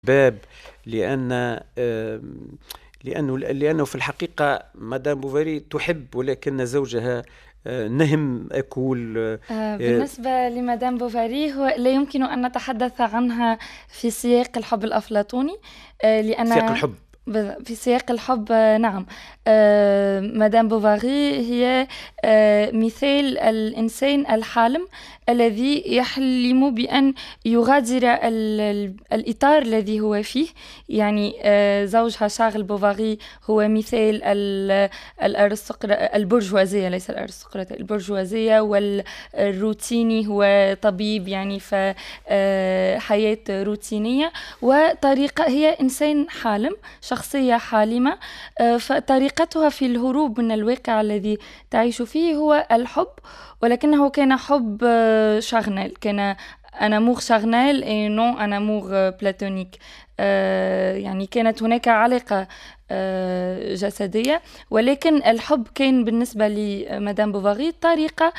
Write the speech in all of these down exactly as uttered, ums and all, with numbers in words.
باب لأن آم، لأنه لأنه في الحقيقة مدام بوفاري تحب، ولكن زوجها آه، نهم أكول. آه، آه، بالنسبة لمدام بوفاري هو لا يمكن أن نتحدث عنها في سياق الحب الأفلاطوني، آه، سياق لأن الحب. بال- في سياق الحب، آه، نعم. آه، مدام بوفاري هي آه، مثال الإنسان الحالم الذي يحلم بأن يغادر ال- ال- الإطار الذي هو فيه. يعني آه، زوجها شارل بوفاري هو مثال ال- الأرستقراطية البرجوازية، ليس الأرستقراطية، البرجوازية وال الروتيني. هو طبيب، يعني فحياة روتينية، وطريقة هي إنسان حالم، شخصية حالمة. آه، فطريقتها في الهروب من الواقع الذي تعيش فيه هو الحب، ولكنه كان حب آه، شارنل، كان un amour charnel et non un amour euh, platonique. آه، يعني كانت هناك علاقة آه، جسدية، ولكن الحب كان بالنسبة لمدام بوفاري طريقة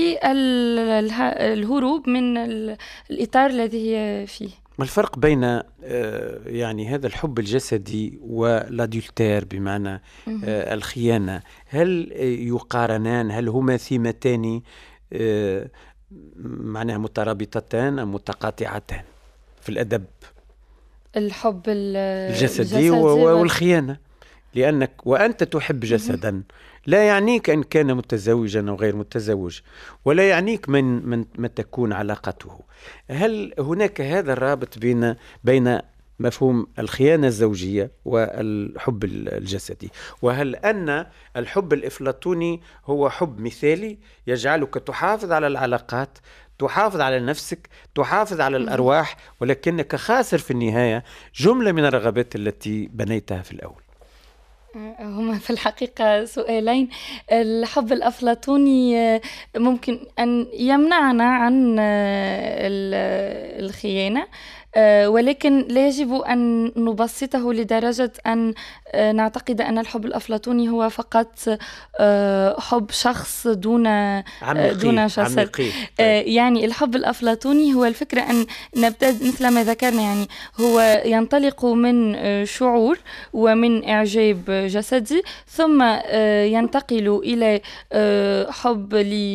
للهروب من ال- الإطار الذي هي فيه. ما الفرق بين آه، يعني هذا الحب الجسدي والادولتير، بمعنى مهم. آه، الخيانة؟ هل آه، يقارنان؟ هل هما ثيمتان آه، معناها مترابطتان أم متقاطعتان في الأدب الحب ال- الجسدي الجسدي و- وال... والخيانة؟ لأنك وأنت تحب مهم. جسدا، لا يعنيك أن كان متزوجا أو غير متزوج، ولا يعنيك من من ما تكون علاقته. هل هناك هذا الرابط بين بين مفهوم الخيانة الزوجية والحب الجسدي؟ وهل أن الحب الأفلاطوني هو حب مثالي يجعلك تحافظ على العلاقات، تحافظ على نفسك، تحافظ على مهم. الأرواح، ولكنك خاسر في النهاية جملة من الرغبات التي بنيتها في الأول؟ هما في الحقيقة سؤالين. الحب الأفلاطوني آه، ممكن أن يمنعنا عن آه، ال- الخيانة، آه، ولكن لا يجب أن نبسطه لدرجة أن آه، نعتقد أن الحب الأفلاطوني هو فقط آه، حب شخص دون آه، دون عميقيه جسد. عميقيه. طيب. آه، يعني الحب الأفلاطوني هو الفكرة أن نبتدئ مثل ما ذكرنا، يعني هو ينطلق من آه، شعور ومن إعجاب جسدي، ثم آه، ينتقل إلى آه، حب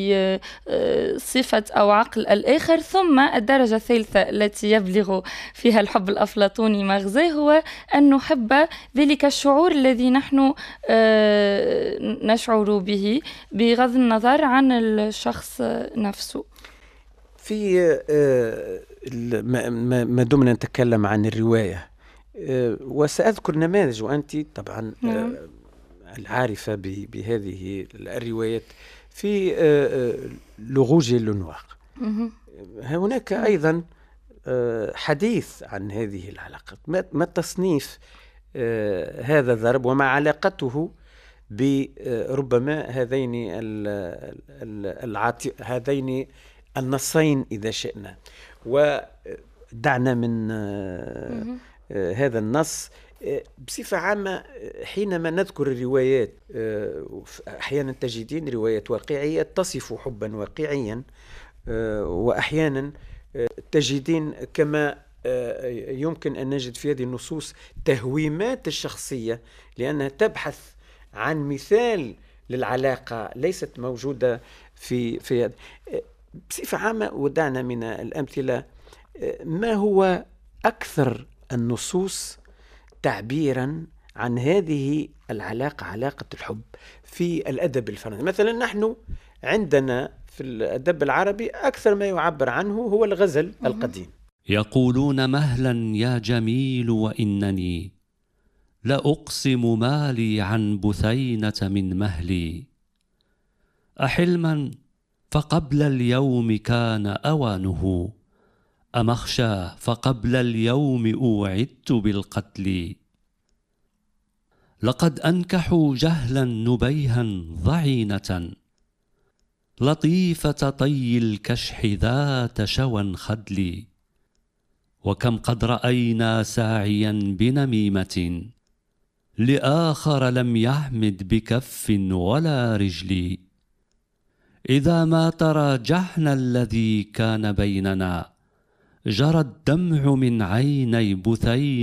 لصفة أو عقل الآخر، ثم الدرجة الثالثة التي يبلغ فيها الحب الأفلاطوني مغزاه هو أن نحب ذلك الشعور الذي نحن آه، نشعر به بغض النظر عن الشخص نفسه. في آه، ال- ما ما- ما دمنا نتكلم عن الرواية، آه، وسأذكر نماذج، وأنت طبعا نعم. آه، العارفة ب- بهذه الروايات. في آه، آه، لغوجي لونواق مهم. هناك نعم. أيضا آه، حديث عن هذه العلاقة. ما ما تصنيف آه، هذا الضرب وما علاقته بربما هذين ال- ال- العاطف هذين النصين إذا شئنا؟ ودعنا من آه، مهم. آه، هذا النص آه، بصفة عامة. آه، حينما نذكر الروايات، آه، أحيانا تجدين روايات واقعية تصف حبا واقعيا، آه، وأحيانا آه، تجدين كما آه، يمكن أن نجد في هذه النصوص تهويمات الشخصية، لأنها تبحث عن مثال للعلاقة ليست موجودة في في هذا. آه، بصفة عامة، ودعنا من الأمثلة. آه، ما هو أكثر النصوص تعبيرا عن هذه العلاقة، علاقة الحب في الأدب الفرنسي؟ مثلا نحن عندنا في الأدب العربي أكثر ما يعبر عنه هو الغزل مهم. القديم. يقولون مهلا يا جميل وإنني لأقسم مالي عن بثينة من مهلي أحلما فقبل اليوم كان أوانه أمخشى فقبل اليوم أوعدت بالقتل لقد أنكحوا جهلا نبيها ضعينة لطيفة طي الكشح ذات شوى خدلي وكم قد رأينا ساعيا بنميمة لآخر لم يعمد بكف ولا رجل إذا ما ترى جحن الذي كان بيننا جرى الدمع من عيني بثي